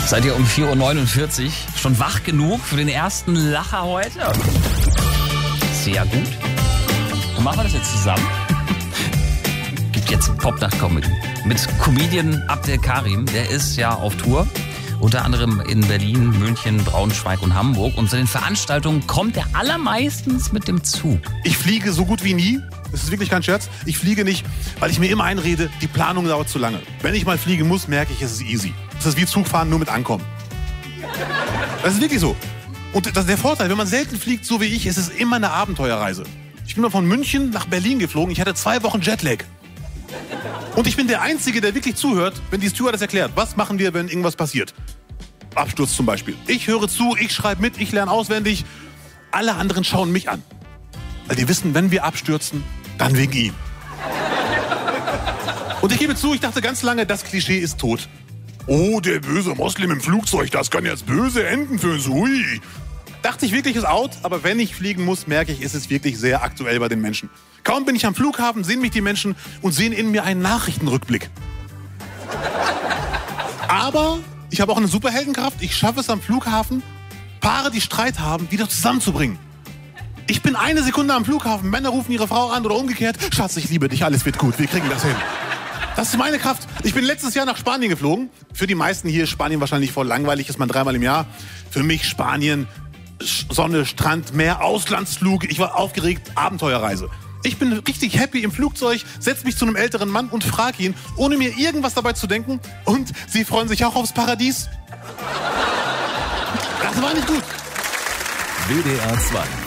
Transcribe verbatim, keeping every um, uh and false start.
Seid ihr um vier Uhr neunundvierzig schon wach genug für den ersten Lacher heute? Sehr gut. Und machen wir das jetzt zusammen? Gibt jetzt Popnacht-Comedy mit Comedian Abdel Karim. Der ist ja auf Tour. Unter anderem in Berlin, München, Braunschweig und Hamburg. Und zu den Veranstaltungen kommt er allermeistens mit dem Zug. Ich fliege so gut wie nie. Das ist wirklich kein Scherz. Ich fliege nicht, weil ich mir immer einrede, die Planung dauert zu lange. Wenn ich mal fliegen muss, merke ich, es ist easy. Das ist wie Zugfahren, nur mit Ankommen. Das ist wirklich so. Und das ist der Vorteil, wenn man selten fliegt, so wie ich, ist es immer eine Abenteuerreise. Ich bin mal von München nach Berlin geflogen. Ich hatte zwei Wochen Jetlag. Und ich bin der Einzige, der wirklich zuhört, wenn die Stewardess erklärt, was machen wir, wenn irgendwas passiert. Absturz zum Beispiel. Ich höre zu, ich schreibe mit, ich lerne auswendig. Alle anderen schauen mich an. Weil die wissen, wenn wir abstürzen, dann wegen ihm. Und ich gebe zu, ich dachte ganz lange, das Klischee ist tot. Oh, der böse Moslem im Flugzeug, das kann jetzt böse enden für uns. Hui. Dachte ich wirklich, ist out, aber wenn ich fliegen muss, merke ich, ist es wirklich sehr aktuell bei den Menschen. Kaum bin ich am Flughafen, sehen mich die Menschen und sehen in mir einen Nachrichtenrückblick. Aber ich habe auch eine Superheldenkraft. Ich schaffe es am Flughafen, Paare, die Streit haben, wieder zusammenzubringen. Ich bin eine Sekunde am Flughafen, Männer rufen ihre Frau an oder umgekehrt. Schatz, ich liebe dich, alles wird gut, wir kriegen das hin. Das ist meine Kraft. Ich bin letztes Jahr nach Spanien geflogen. Für die meisten hier ist Spanien wahrscheinlich voll langweilig, ist man dreimal im Jahr. Für mich Spanien, Sonne, Strand, Meer, Auslandsflug. Ich war aufgeregt, Abenteuerreise. Ich bin richtig happy im Flugzeug, setze mich zu einem älteren Mann und frage ihn, ohne mir irgendwas dabei zu denken. Und Sie freuen sich auch aufs Paradies? Das war nicht gut. W D R zwei